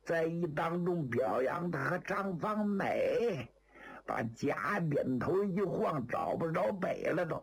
在一当中表扬他和张芳美，把假鞭头一晃，找不着北了都。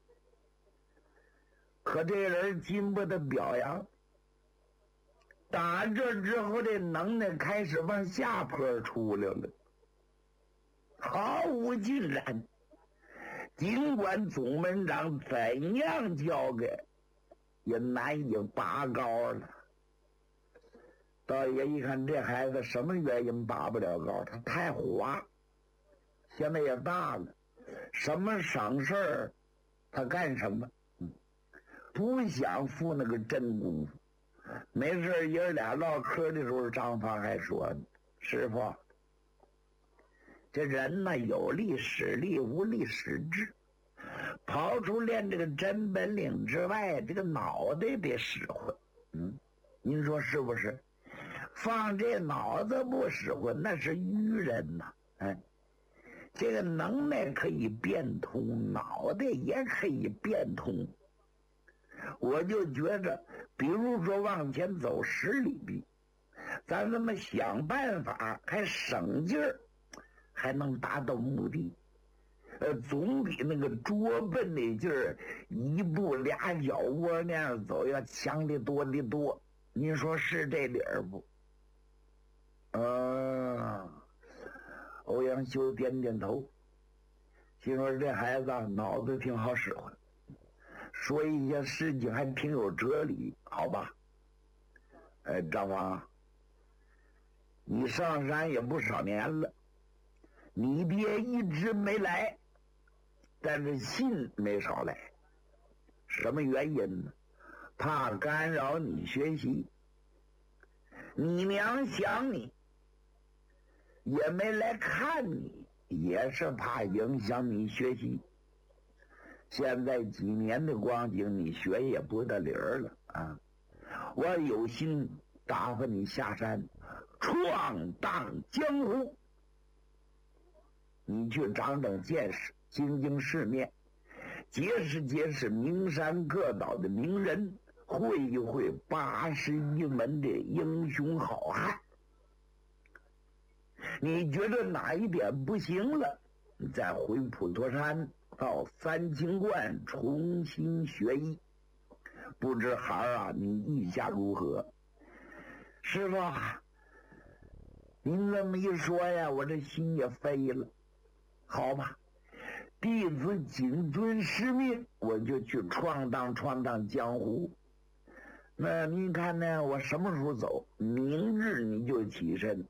可这人经不得表扬，打这之后这能耐开始往下坡出来了，毫无进展。尽管总门长怎样教给，也难以拔高了。道爷一看这孩子什么原因拔不了高，他太滑，现在也大了，什么省事儿他干什么，不想付那个真功夫。没事爷俩唠嗑的时候，张芳还说：“师傅，这人呢，有力使力，无力使智。刨除练这个真本领之外，这个脑袋得使唤。您说是不是？放这脑子不使唤，那是愚人呐！这个能耐可以变通，脑袋也可以变通。我就觉着，比如说往前走10里地，咱这么想办法，还省劲儿，还能达到目的。总比那个拙笨的劲儿，一步俩脚窝那样走要强得多得多。您说是这理儿不？欧阳修点点头，心说这孩子脑子挺好使唤，说一些事情还挺有哲理，好吧？张芳，你上山也不少年了，你爹一直没来，但是信没少来，什么原因呢？怕干扰你学习。你娘想你，也没来看你，也是怕影响你学习。现在几年的光景，你学也不得理儿了啊！我有心打发你下山，闯荡江湖。你去长长见识，经经世面，结识结识名山各岛的名人，会一会81门的英雄好汉。你觉得哪一点不行了，你再回普陀山到三清观重新学艺。不知孩儿啊，你意下如何？师傅，您这么一说呀，我这心也飞了。好吧，弟子谨遵师命，我就去闯荡闯荡江湖。那您看呢？我什么时候走？明日你就起身。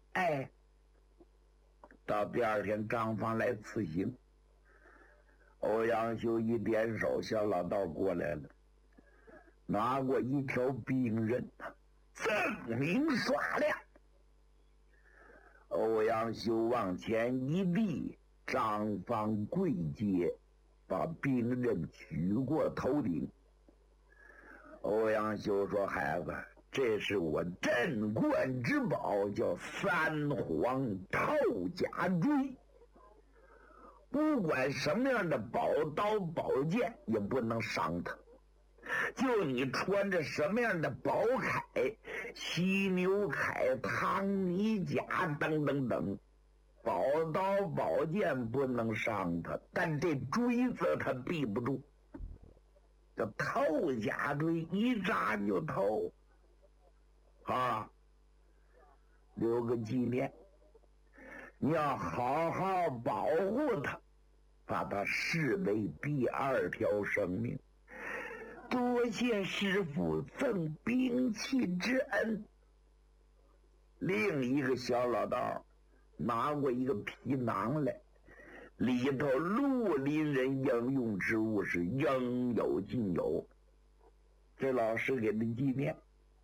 到第二天，张芳来辞行。欧阳修一点手，小老道过来了，拿过一条兵刃，锃明刷亮。欧阳修往前一立，张芳跪阶，把兵刃举过头顶。欧阳修说：“孩子，这是我镇馆之宝，叫三皇套甲锥。不管什么样的宝刀宝剑，也不能伤它。就你穿着什么样的宝铠，犀牛铠、唐尼甲等等等，宝刀宝剑不能伤它，但这锥子它避不住。这套甲锥一扎就透啊，留个纪念。你要好好保护它，把它视为第二条生命。多谢师父赠兵器之恩。”另一个小老道拿过一个皮囊来，里头绿林人应用之物是应有尽有，这老师给的纪念。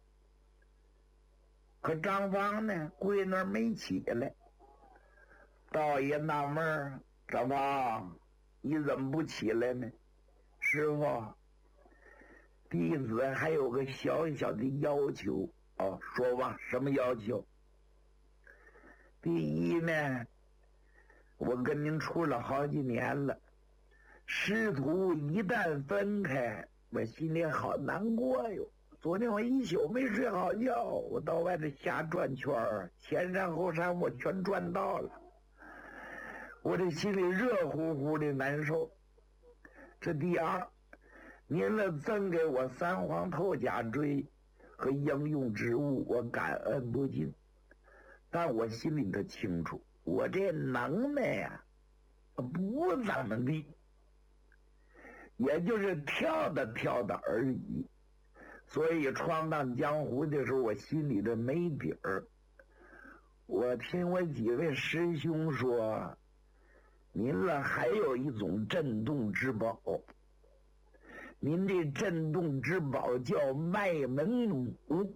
可张芳呢，跪那儿没起来。道爷纳闷儿：“张芳，你怎么不起来呢？”“师傅，弟子还有个小小的要求。”“说吧，什么要求？”“第一呢，我跟您处了好几年了，师徒一旦分开，我心里好难过哟。 昨天我一宿没睡好觉，我到外头瞎转圈儿，前山后山我全转到了，我这心里热乎乎的难受。这第二，您了赠给我三黄透甲锥和应用之物，我感恩不尽。但我心里头清楚，我这能耐呀，不怎么地，也就是跳的而已。所以闯荡江湖的时候，我心里头没底儿。我听我几位师兄说，您了还有一种镇洞之宝，您这镇洞之宝叫麦门弩，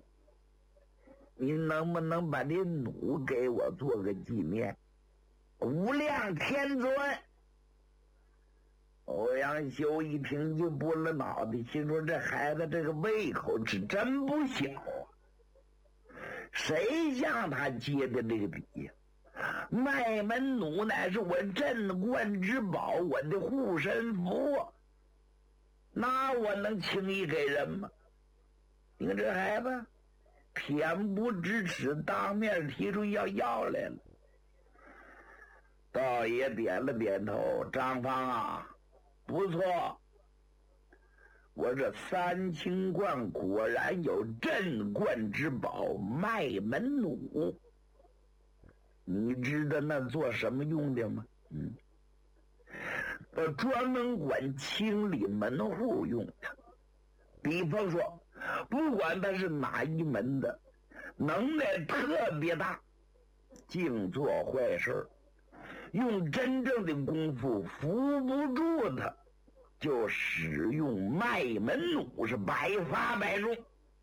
您能不能把这弩给我做个纪念？无量天尊。欧阳修一听就拨了脑袋，心说这孩子这个胃口是真不小啊，谁向他接的这个底呀？麦门弩乃是我镇观之宝，我的护身符，那我能轻易给人吗？你看这孩子恬不知耻，当面提出要来了。道爷点了点头，张方啊，不错，我这三清观果然有镇观之宝麦门弩，你知道那做什么用的吗？专门管清理门户用的。比方说，不管他是哪一门的，能耐特别大，净做坏事，用真正的功夫扶不住他，就使用麦门弩，是百发百中。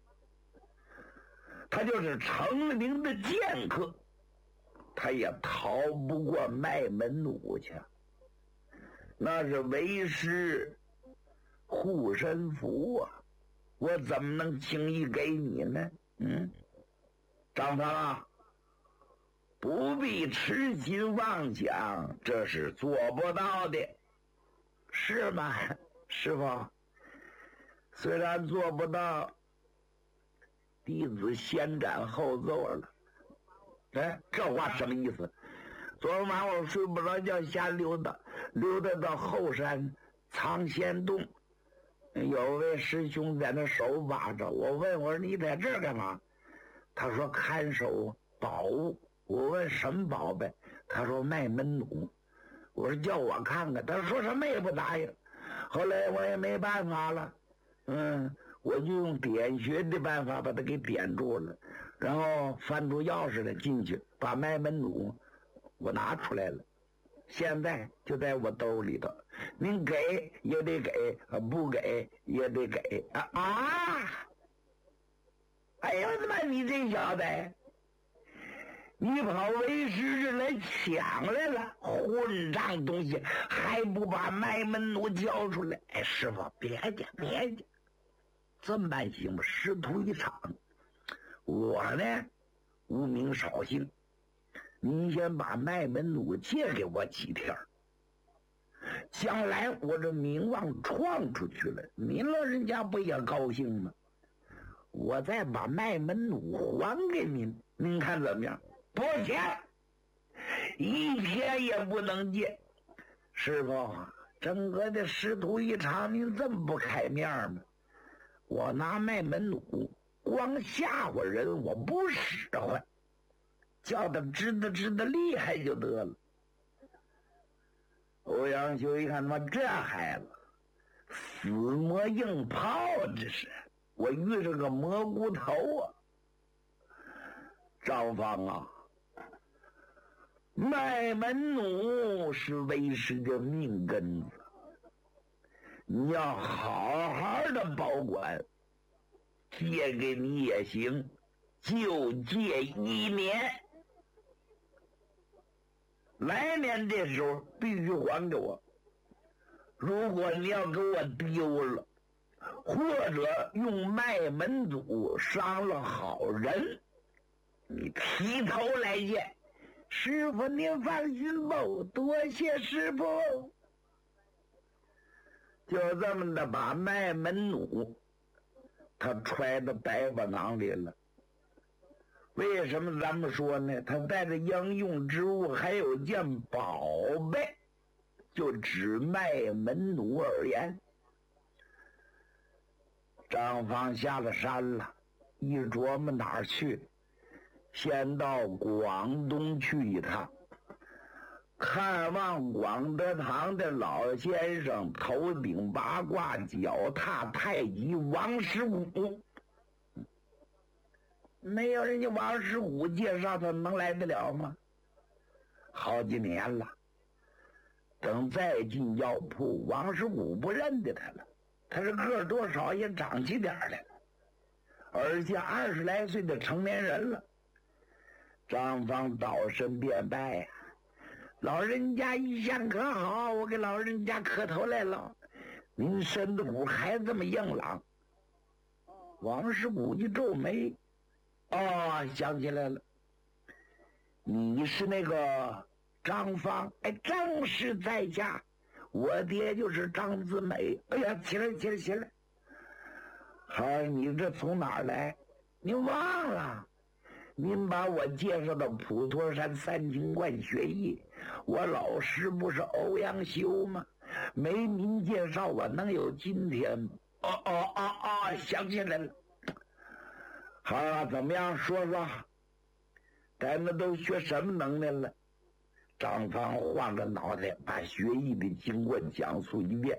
他就是成了名的剑客，他也逃不过麦门弩去。那是为师护身符啊，我怎么能轻易给你呢？张方啊，不必痴心妄想，这是做不到的，是吗，师父？虽然做不到，弟子先斩后奏了。这话什么意思？昨晚我睡不着觉，瞎溜达到后山藏仙洞，有位师兄在那手把着我，问我说你在这儿干嘛？他说看守宝物。我问什么宝贝？他说麦门弩。我说叫我看看，他说什么也不答应。后来我也没办法了，我就用点穴的办法把他给点住了，然后翻出钥匙来进去，把麦门弩我拿出来了，现在就在我兜里头，您给也得给，不给也得给啊！哎呦我的妈，你这小子，你跑为师这来抢来了，混账东西，还不把麦门弩交出来？哎，师傅别介，这么办行吗？师徒一场，我呢无名少姓，您先把麦门弩借给我几天，将来我这名望闯出去了，您老人家不也高兴吗？我再把麦门弩还给您，您看怎么样？不行，一天也不能借。师傅，整个的师徒一场，您这么不开面吗？我拿麦门弩光吓唬人，我不使唤，叫他知道厉害就得了。欧阳修一看，他妈这孩子死磨硬泡，这是我遇着个蘑菇头啊！张方啊，麦门弩是为师的命根子，你要好好的保管，借给你也行，就借1年，来年这时候必须还给我。如果你要给我丢了，或者用麦门弩伤了好人，你提头来见。师傅您放心吧，多谢师傅。就这么的把麦门弩他揣到百宝囊里了。为什么咱们说呢？他带着应用之物，还有件宝贝，就指麦门弩而言。张方下了山了，一琢磨哪儿去，先到广东去一趟，看望广德堂的老先生，头顶八卦，脚踏太极王师傅。没有人家王师傅介绍，他能来得了吗？好几年了，等再进药铺，王师傅不认得他了。他这个多少也长起点来了，而且20来岁的成年人了。张方倒身便拜呀，老人家一向可好，我给老人家磕头来了。您身子骨还这么硬朗。王师傅一皱眉，哦，想起来了，你是那个张方？哎，正是在家。我爹就是张子美。哎呀，起来！孩儿，你这从哪儿来？您忘了？您把我介绍到普陀山三清观学艺，我老师不是欧阳修吗？没您介绍，我能有今天吗？哦，想起来了。好啊，怎么样？说说，咱们都学什么能耐了？张方晃着脑袋，把学艺的经过讲述一遍。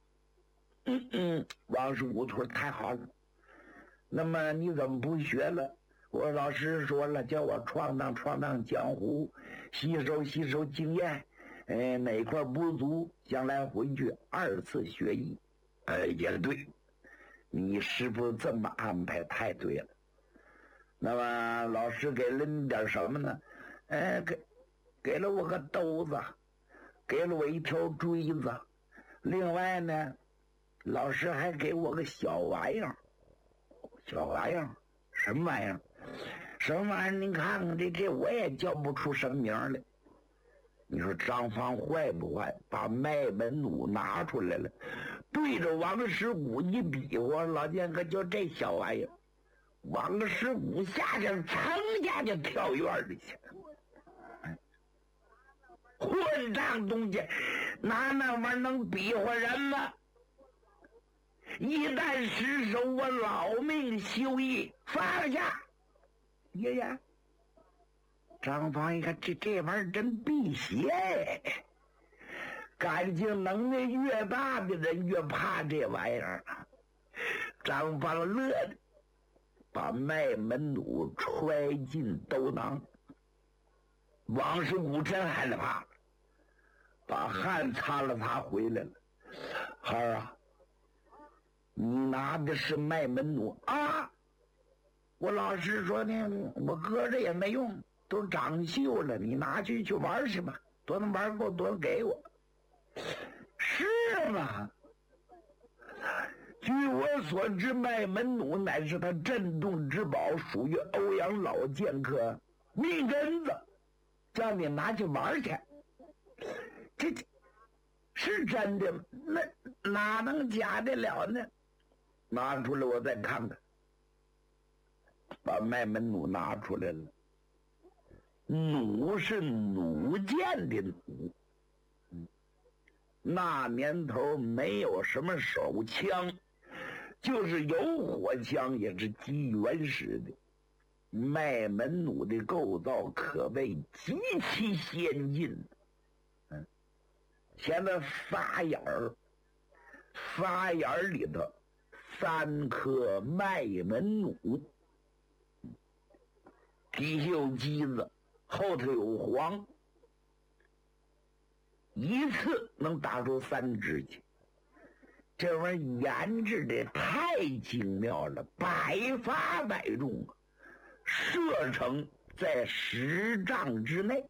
王师傅说太好了。那么你怎么不学了？我老师说了，叫我闯荡江湖，吸收经验。哪块不足，将来回去2次学艺。也对，你师傅这么安排太对了。那么老师给了你点什么呢？给了我个兜子，给了我一条锥子，另外呢，老师还给我个小玩意儿。小玩意儿？什么玩意儿？什么玩意儿？您看看这我也叫不出什么名来。你说张方坏不坏？把麦门弩拿出来了，对着王师傅一比划，老剑哥就这小玩意儿。王师傅下去噌下就跳院里去了。混账东西，拿那玩意儿能比划人吗？一旦失手，我老命休矣！放下！爷爷，张方一看这玩意儿真辟邪，感情能耐越大的人越怕这玩意儿。张方乐的把麦门弩揣进兜囊。王师傅真害怕，把汗擦了擦回来了。孩儿啊，你拿的是麦门弩啊？我老师说呢，我搁着也没用，都长锈了，你拿去玩去吧，多能玩够多给我。是吗？据我所知，麦门弩乃是他镇洞之宝，属于欧阳老剑客命根子，叫你拿去玩去。这是真的吗？那哪能假的了呢？拿出来我再看看。把麦门弩拿出来了，弩是弩箭的弩。那年头没有什么手枪，就是有火枪也是极原始的。麦门弩的构造可谓极其先进。现在发眼儿里头3颗麦门弩，底下有机子，后头有簧，一次能打出3支去。这玩意儿研制的太精妙了，百发百中，射程在10丈之内。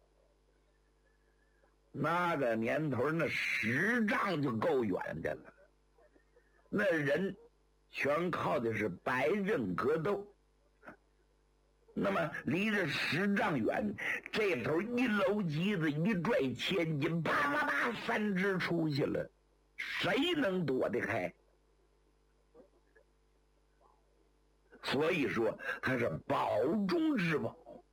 那个年头，那10丈就够远的了。那人全靠的是白刃格斗。那么离着10丈远，这头一搂机子，一拽千斤，啪啪啪，3支出去了，谁能躲得开？ 所以说它是宝中之宝。